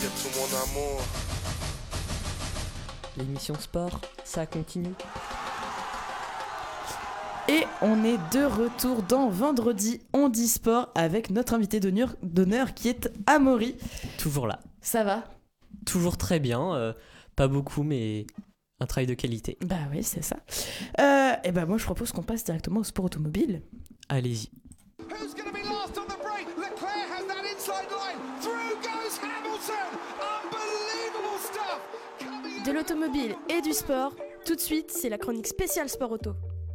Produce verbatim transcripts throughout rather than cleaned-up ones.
tout mon amour. L'émission sport, ça continue. Et on est de retour dans Vendredi on dit sport avec notre invité d'honneur, d'honneur qui est Amaury. Toujours là. Ça va ? Toujours très bien. Euh, pas beaucoup, mais un travail de qualité. Bah oui, c'est ça. Euh, et bah moi, je propose qu'on passe directement au sport automobile. Allez-y. Who's going to be last on the break? Leclerc has that inside line. Through goes Hamilton. Unbelievable stuff. Coming De l'automobile et du sport, tout de suite, c'est la chronique spéciale sport auto.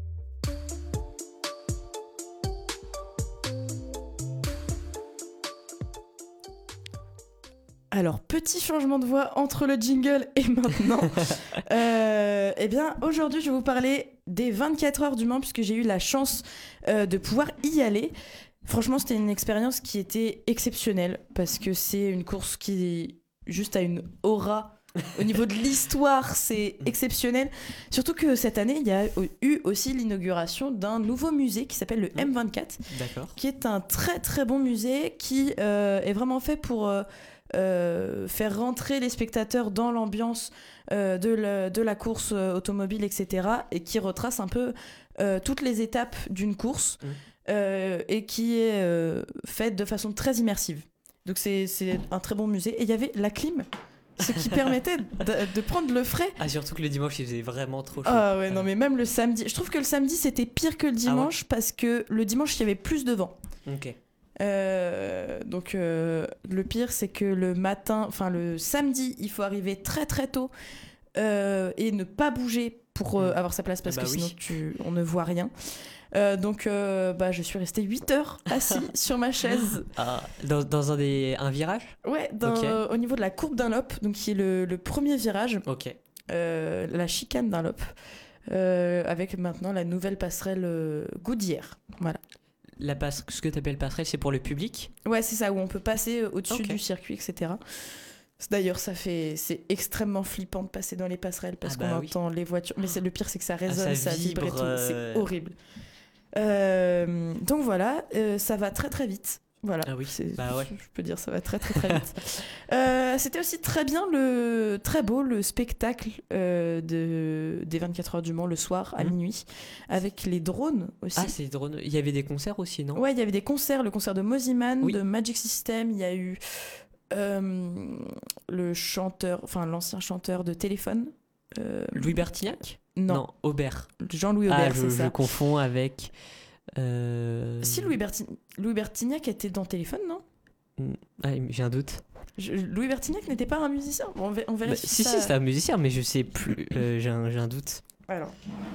Alors, petit changement de voix entre le jingle et maintenant. euh, eh bien, aujourd'hui, je vais vous parler des vingt-quatre heures du Mans, puisque j'ai eu la chance euh, de pouvoir y aller. Franchement, c'était une expérience qui était exceptionnelle, parce que c'est une course qui, juste a une aura. Au niveau de l'histoire, c'est exceptionnel. Surtout que cette année, il y a eu aussi l'inauguration d'un nouveau musée qui s'appelle le M vingt-quatre. D'accord. Qui est un très très bon musée qui euh, est vraiment fait pour... Euh, Euh, faire rentrer les spectateurs dans l'ambiance euh, de, la, de la course euh, automobile, et cetera, et qui retrace un peu euh, toutes les étapes d'une course mmh. euh, et qui est euh, faite de façon très immersive. Donc c'est, c'est un très bon musée. Et il y avait la clim, ce qui permettait de, de prendre le frais. Ah, surtout que le dimanche, il faisait vraiment trop chaud. Ah ouais, non, mais même le samedi. Je trouve que le samedi, c'était pire que le dimanche, ah ouais. Parce que le dimanche, il y avait plus de vent. Ok. Euh, donc euh, le pire c'est que le matin, enfin le samedi, il faut arriver très très tôt euh, et ne pas bouger pour euh, avoir sa place parce ah bah que oui. Sinon tu, on ne voit rien. Euh, donc euh, bah, je suis restée huit heures assis sur ma chaise. Ah, dans, dans un, des, un virage ? Ouais, dans, okay. euh, au niveau de la courbe Dunlop, donc qui est le, le premier virage, okay. euh, la chicane Dunlop, euh, avec maintenant la nouvelle passerelle euh, Goodyear. Voilà. La passe, ce que tu appelles passerelle, c'est pour le public ? Ouais, c'est ça, où on peut passer au-dessus okay. du circuit, et cetera. D'ailleurs, ça fait, c'est extrêmement flippant de passer dans les passerelles parce ah bah qu'on oui. entend les voitures. Mais c'est, le pire, c'est que ça résonne, ah, ça, ça vibre, vibre et tout. Euh... C'est horrible. Euh, donc voilà, euh, ça va très très vite. Voilà, ah oui. c'est, bah ouais. je peux dire ça va très très très vite. euh, c'était aussi très bien, le, très beau le spectacle euh, de, des vingt-quatre heures du Mans le soir à mmh. minuit avec les drones aussi. Ah, c'est les drones. Il y avait des concerts aussi, non ? Ouais, il y avait des concerts, le concert de Moziman, oui. de Magic System, il y a eu euh, le chanteur, enfin l'ancien chanteur de Téléphone. Euh, Louis Bertignac ? Non. Non, Aubert. Jean-Louis Aubert, ah, je, c'est ça. Je confonds avec... Euh... Si Louis, Berti... Louis Bertignac était dans Téléphone, non ? Ah, j'ai un doute. Je... Louis Bertignac n'était pas un musicien ? On, v... on vérifie bah, si, ça. Si, c'était un musicien, mais je sais plus. euh, j'ai, un, j'ai un doute. Alors...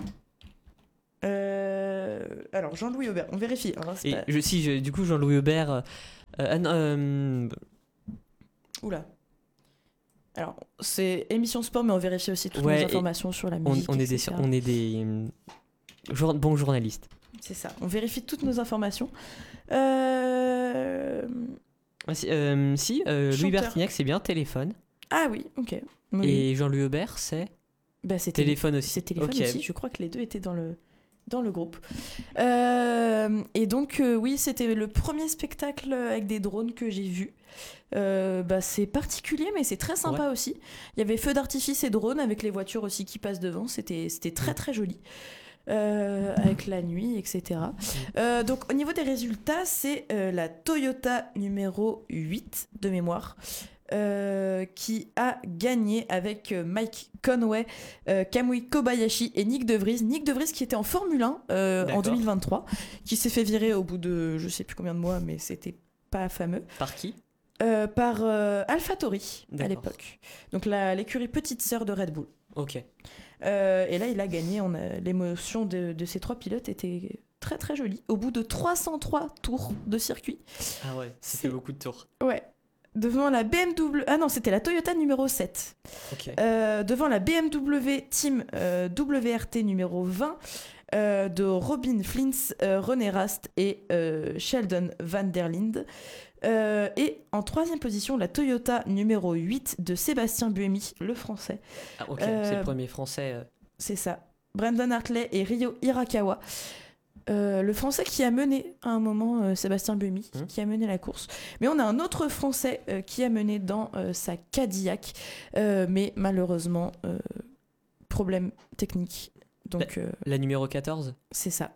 Euh... Alors, Jean-Louis Aubert, on vérifie. Hein, Et pas... je, si, je, du coup, Jean-Louis Aubert... Euh, euh, euh... Oula. Alors, c'est émission sport, mais on vérifie aussi toutes ouais, les informations sur la musique, on, on, est des, on est des jour, bons journalistes. C'est ça, on vérifie toutes nos informations. Euh... Ah, si, euh, si euh, Louis Bertignac, c'est bien Téléphone. Ah oui, ok. Oui. Et Jean-Louis Aubert, c'est bah, c'est Téléphone aussi. C'est Téléphone okay. aussi, je crois que les deux étaient dans le... dans le groupe. Euh, et donc, euh, oui, c'était le premier spectacle avec des drones que j'ai vu. Euh, bah, c'est particulier, mais c'est très sympa ouais. aussi. Il y avait feux d'artifice et drones avec les voitures aussi qui passent devant. C'était, c'était très, très joli. Euh, avec la nuit, et cetera. Euh, donc, au niveau des résultats, c'est euh, la Toyota numéro huit de mémoire. Euh, qui a gagné avec euh, Mike Conway, euh, Kamui Kobayashi et Nick De Vries. Nick De Vries qui était en Formule un euh, en deux mille vingt-trois, qui s'est fait virer au bout de je sais plus combien de mois, mais c'était pas fameux. Par qui ? euh, Par euh, AlphaTauri à D'accord. l'époque. Donc la, l'écurie petite sœur de Red Bull. Ok. Euh, et là, il a gagné. On a, l'émotion de, de ces trois pilotes était très très jolie. Au bout de trois cent trois tours de circuit. Ah ouais, c'était beaucoup de tours. Ouais. Devant la B M W... Ah non, c'était la Toyota numéro sept. Okay. Euh, devant la B M W Team euh, W R T numéro vingt euh, de Robin Flins, euh, René Rast et euh, Sheldon Van der Linde. Euh, et en troisième position, la Toyota numéro huit de Sébastien Buemi, le français. Ah ok, euh, c'est le premier français. Euh... C'est ça. Brandon Hartley et Ryo Hirakawa. euh, le Français qui a mené à un moment, euh, Sébastien Buemi, Mmh. qui a mené la course. Mais on a un autre Français euh, qui a mené dans euh, sa Cadillac, euh, mais malheureusement, euh, problème technique. Donc euh, La numéro quatorze. c'est ça.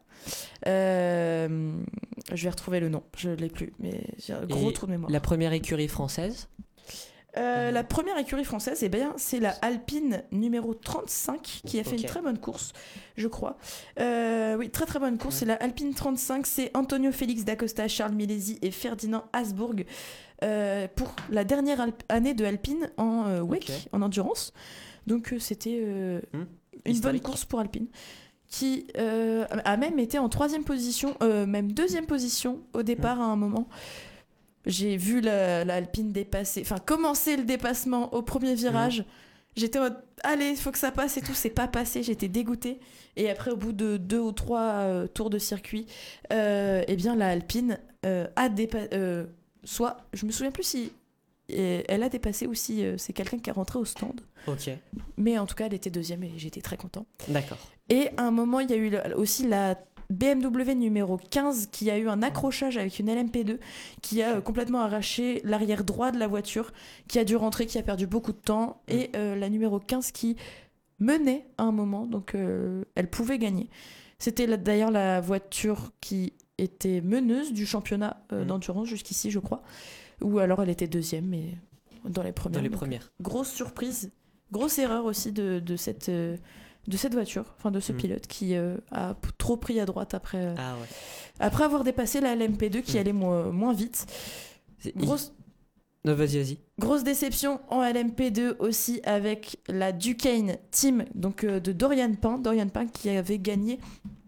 Euh, je vais retrouver le nom, je l'ai plus, mais j'ai un gros Et trou de mémoire. La première écurie française. Euh, la première écurie française, eh bien, c'est la Alpine numéro trente-cinq qui a fait Ok. une très bonne course, je crois. Euh, oui, très très bonne course. Ouais. C'est la Alpine trente-cinq, c'est Antonio Félix d'Acosta, Charles Milesi et Ferdinand Habsburg euh, pour la dernière Alp- année de Alpine en euh, wake, Ok. en endurance. Donc euh, c'était euh, Hmm. une Historique. bonne course pour Alpine, qui euh, a même été en troisième position, euh, même deuxième position au départ à un moment. J'ai vu la, la Alpine dépasser, enfin commencer le dépassement au premier virage. J'étais en mode, allez, il faut que ça passe et tout. C'est pas passé, j'étais dégoûtée. Et après, au bout de deux ou trois euh, tours de circuit, euh, eh bien, la Alpine euh, a dépassé. Euh, soit, je me souviens plus si euh, elle a dépassé ou si euh, c'est quelqu'un qui est rentré au stand. Ok. Mais en tout cas, elle était deuxième et j'étais très content. D'accord. Et à un moment, il y a eu le- aussi la B M W numéro quinze qui a eu un accrochage avec une L M P deux qui a euh, complètement arraché l'arrière droit de la voiture, qui a dû rentrer, qui a perdu beaucoup de temps. Mm. Et euh, la numéro quinze qui menait à un moment, donc euh, elle pouvait gagner. C'était la- d'ailleurs la voiture qui était meneuse du championnat euh, Mm. d'endurance jusqu'ici, je crois. Ou alors elle était deuxième, mais dans les premières. Dans les donc, premières. grosse surprise, grosse erreur aussi de, de cette, euh, de cette voiture, enfin de ce Mm. pilote qui euh, a p- trop pris à droite après, euh, Ah ouais. après avoir dépassé la L M P deux qui Mm. allait mo- moins vite. C'est- Grosse, Non, vas-y, vas-y. grosse déception en L M P deux aussi avec la Duquesne Team donc, euh, de Dorian Pain, Dorian Pain qui avait gagné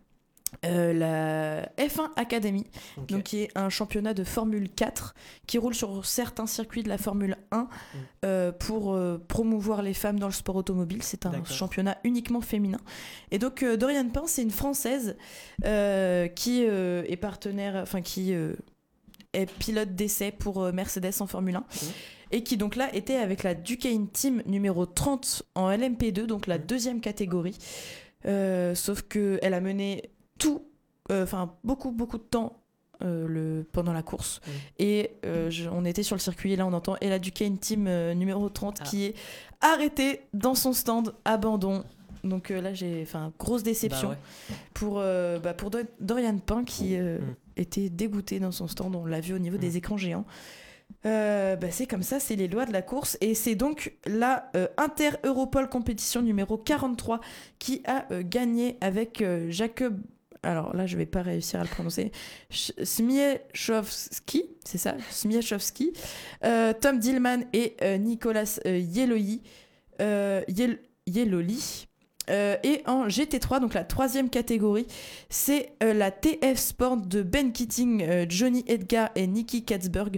euh, la F un Academy, Ok. donc qui est un championnat de Formule quatre qui roule sur certains circuits de la Formule un euh, pour euh, promouvoir les femmes dans le sport automobile. C'est un D'accord. championnat uniquement féminin. Et donc euh, Dorian Pain, c'est une Française euh, qui euh, est partenaire, enfin qui euh, est pilote d'essai pour euh, Mercedes en Formule un. Et qui donc là était avec la Duquesne Team numéro trente en L M P deux, donc la Mhm. deuxième catégorie. Euh, sauf qu'elle a mené tout, enfin beaucoup beaucoup de temps euh, le, pendant la course. Mhm. Et euh, je- on était sur le circuit et là on entend et la Duquesne Team euh, numéro trente Ah. qui est arrêtée dans son stand, abandon. Donc euh, là j'ai, enfin grosse déception Bah ouais. pour, euh, bah, pour Do- Dorian Pain qui euh, Mhm. était dégoûté dans son stand, on l'a vu au niveau Mhm. des écrans géants. Euh, bah, c'est comme ça, c'est les lois de la course et c'est donc la euh, Inter-Europol compétition numéro quarante-trois qui a euh, gagné avec euh, Jacob, alors là je vais pas réussir à le prononcer, Ch- Smiechowski, c'est ça, Smiechowski, euh, Tom Dillman et euh, Nicolas euh, Yeloi, euh, Yel- Yeloli. Euh, et en G T trois, donc la troisième catégorie, c'est euh, la T F Sport de Ben Keating, euh, Johnny Edgar et Nicky Katzberg.